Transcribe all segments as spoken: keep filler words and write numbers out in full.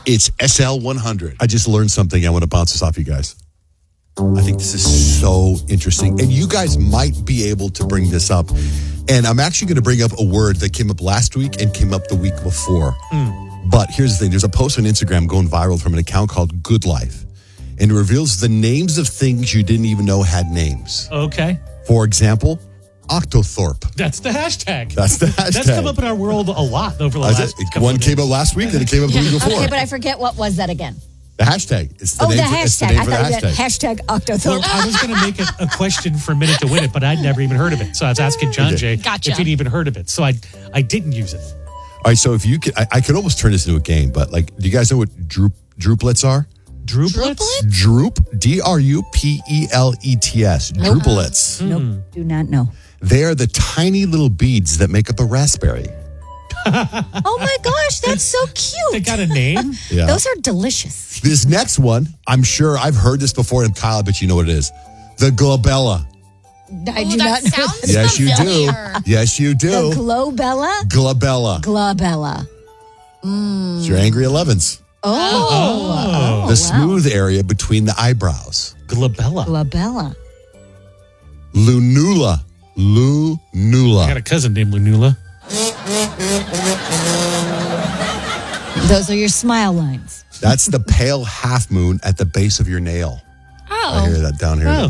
It's S L one hundred. I just learned something. I want to bounce this off you guys. I think this is so interesting. And you guys might be able to bring this up. And I'm actually going to bring up a word that came up last week and came up the week before. Mm. But here's the thing. There's a post on Instagram going viral from an account called Good Life. And it reveals the names of things you didn't even know had names. Okay. For example, Octothorpe. That's the hashtag. That's the hashtag. That's come up in our world a lot over the last couple One of came days. up last week, then it came up the week before. Okay, but I forget what was that again. The hashtag. It's the oh, name the for, hashtag. it's the name I for thought the you meant hashtag. hashtag Octothorpe. Well, I was going to make it a question for a minute to win it, but I'd never even heard of it. So I was asking John Jay Gotcha. if he'd even heard of it. So I I didn't use it. All right, so if you could, I, I could almost turn this into a game, but like, do you guys know what droop, drooplets are? Drooplets? Droop, D R U P E L E T S. Nope. Drooplets. Nope, do not know. They are the tiny little beads that make up a raspberry. Oh my gosh, that's so cute. They got a name? Yeah. Those are delicious. This next one, I'm sure I've heard this before, and Kyle, I bet you know what it is. The glabella. I Ooh, do that not know. sounds Yes, you do. familiar. Yes, you do. The globella? Glabella. Glabella. Mm. It's your angry elevens. Oh. Oh. oh The smooth area between the eyebrows. Glabella. Glabella. Lunula. Lunula. I got a cousin named Lunula. Those are your smile lines. That's the pale half moon at the base of your nail. Oh. I hear that down here. Oh.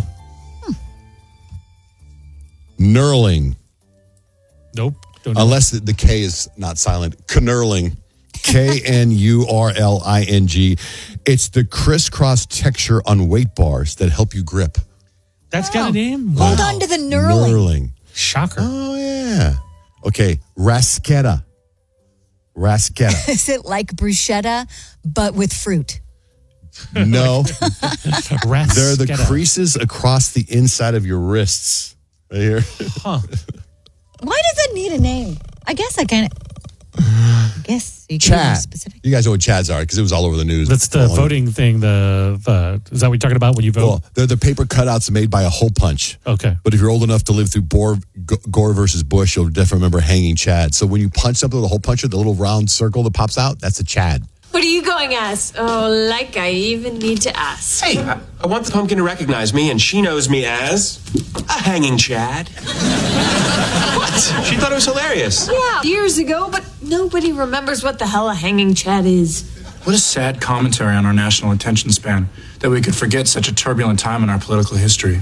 Knurling. Nope. Don't know. Unless the, the K is not silent. Knurling. K N U R L I N G. It's the crisscross texture on weight bars that help you grip. That's got a name? Hold Wow. on to the knurling. Knurling. Shocker. Oh, yeah. Okay. Rasqueta. Rasqueta. Is it like bruschetta, but with fruit? No. Rats. They're the creases across the inside of your wrists. Right here. Huh. Why does it need a name? I guess I kind of. I guess you can be more Chad. specific. You guys know what Chads are because it was all over the news. That's the All over- voting thing. The, the Is that what you're talking about when you vote? Well, they're the paper cutouts made by a hole punch. Okay. But if you're old enough to live through Gore, Gore versus Bush, you'll definitely remember hanging Chad. So when you punch something with a hole puncher, the little round circle that pops out, that's a Chad. What are you going as? Oh, like I even need to ask. Hey, I, I want the pumpkin to recognize me, and she knows me as a hanging Chad. What? She thought it was hilarious. Yeah, years ago, but nobody remembers what the hell a hanging Chad is. What a sad commentary on our national attention span that we could forget such a turbulent time in our political history.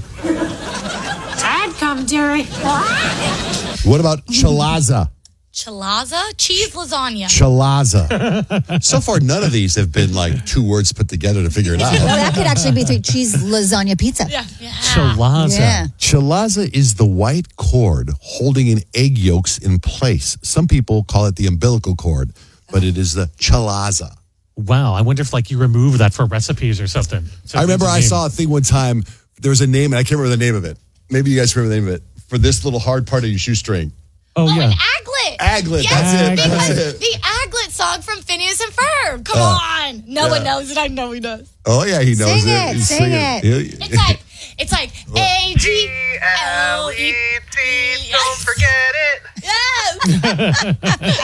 Sad commentary. What about Chalaza? Chalaza? Cheese lasagna. Chalaza. So far, none of these have been like two words put together to figure it out. Well, that could actually be three cheese lasagna pizza. Yeah. yeah. Chalaza. Yeah. Chalaza is the white cord holding an egg yolks in place. Some people call it the umbilical cord, but it is the chalaza. Wow. I wonder if like you remove that for recipes or something. So I it remember needs a I name. saw a thing one time. There was a name, and I can't remember the name of it. Maybe you guys remember the name of it. For this little hard part of your shoestring. Oh, Oh, yeah. an aglet. Aglet, Yes, that's it, because that's it. the aglet song from Phineas and Ferb. Come Uh, on. No one knows it. I know he does. Oh, yeah, he knows Sing it. it, He's sing singing it. Yeah. It's like, it's like A G L E T. Don't forget it. Yes.